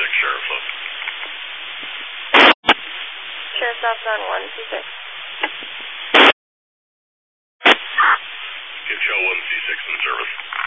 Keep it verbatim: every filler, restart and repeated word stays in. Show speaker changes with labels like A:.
A: six, Sheriff's up.
B: Sheriff's Office on one C six.
A: Give show one C six in service.